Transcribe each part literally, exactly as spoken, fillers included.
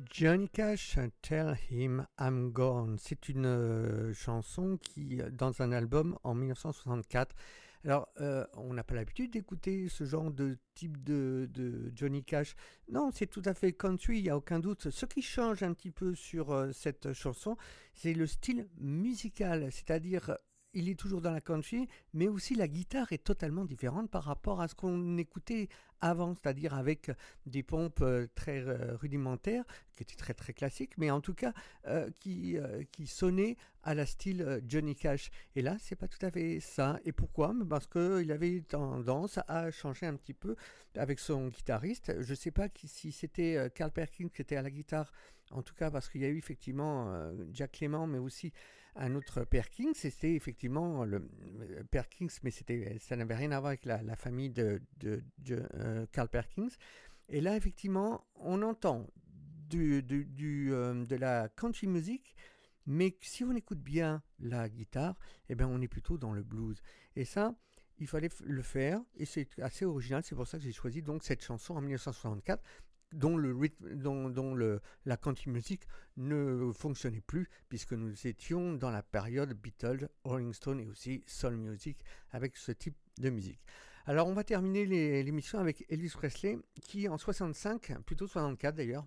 Johnny Cash, Tell Him I'm Gone. C'est une euh, chanson qui, dans un album en dix-neuf cent soixante-quatre. Alors, euh, on n'a pas l'habitude d'écouter ce genre de type de, de Johnny Cash. Non, c'est tout à fait country, il n'y a aucun doute. Ce qui change un petit peu sur euh, cette chanson, c'est le style musical, c'est-à-dire il est toujours dans la country, mais aussi la guitare est totalement différente par rapport à ce qu'on écoutait avant, c'est-à-dire avec des pompes euh, très euh, rudimentaires, qui étaient très très classiques, mais en tout cas euh, qui, euh, qui sonnaient à la style euh, Johnny Cash. Et là, c'est pas tout à fait ça. Et pourquoi? Parce qu'il avait tendance à changer un petit peu avec son guitariste. Je sais pas qui, si c'était euh, Carl Perkins qui était à la guitare, en tout cas parce qu'il y a eu effectivement euh, Jack Clement, mais aussi un autre Perkins. C'était effectivement le euh, Perkins, mais c'était, ça n'avait rien à voir avec la, la famille de, de, de euh, Carl Perkins. Et là, effectivement, on entend du, du, du, euh, de la country music, mais si on écoute bien la guitare, eh ben, on est plutôt dans le blues. Et ça, il fallait le faire, et c'est assez original. C'est pour ça que j'ai choisi donc cette chanson en dix-neuf cent soixante-quatre. Dont, le rythme, dont, dont le, la country music ne fonctionnait plus, puisque nous étions dans la période Beatles, Rolling Stone et aussi soul music avec ce type de musique. Alors on va terminer les, l'émission avec Elvis Presley qui en soixante-cinq, plutôt soixante-quatre d'ailleurs,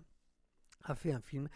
a fait un film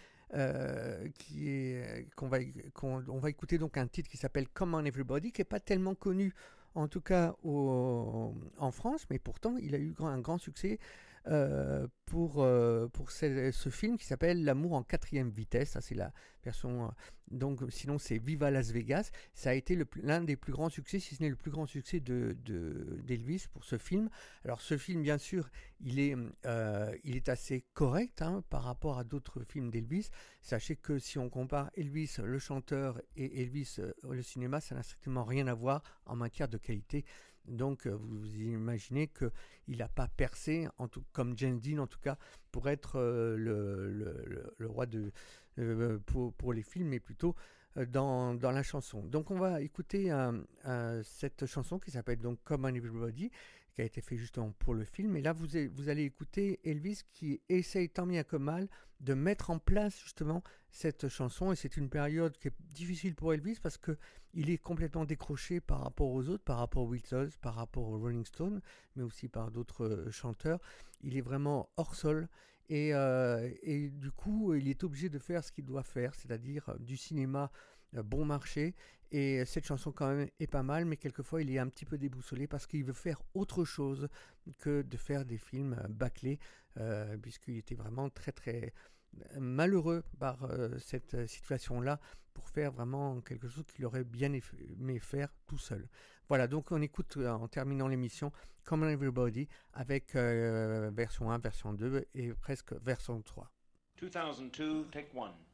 euh, qui est qu'on va qu'on on va écouter donc un titre qui s'appelle Come On Everybody, qui est pas tellement connu en tout cas au, en France, mais pourtant il a eu un grand succès euh, pour euh, pour ce, ce film qui s'appelle L'amour en quatrième vitesse. Ça c'est la version euh, donc sinon c'est Viva Las Vegas. Ça a été le, l'un des plus grands succès, si ce n'est le plus grand succès de, de d'Elvis pour ce film. Alors ce film bien sûr il est euh, il est assez correct hein, par rapport à d'autres films d'Elvis. Sachez que si on compare Elvis le chanteur et Elvis euh, le cinéma, ça n'a strictement rien à voir en matière de qualité. Donc euh, vous, vous imaginez qu'il n'a pas percé, en tout, comme James Dean en tout cas, pour être euh, le, le, le, le roi de, euh, pour, pour les films, mais plutôt euh, dans, dans la chanson. Donc on va écouter euh, euh, cette chanson qui s'appelle donc Come On Everybody, qui a été fait justement pour le film. Et là vous, vous allez écouter Elvis qui essaye tant bien que mal de mettre en place justement cette chanson. Et c'est une période qui est difficile pour Elvis parce que il est complètement décroché par rapport aux autres, par rapport aux Beatles, par rapport aux Rolling Stones, mais aussi par d'autres chanteurs. Il est vraiment hors sol et, euh, et du coup il est obligé de faire ce qu'il doit faire, c'est-à-dire du cinéma euh, bon marché. Et cette chanson quand même est pas mal, mais quelquefois il est un petit peu déboussolé parce qu'il veut faire autre chose que de faire des films bâclés, euh, puisqu'il était vraiment très très malheureux par euh, cette situation-là pour faire vraiment quelque chose qu'il aurait bien aimé faire tout seul. Voilà, donc on écoute euh, en terminant l'émission Come On Everybody avec euh, version un, version deux et presque version trois. two thousand two, take one.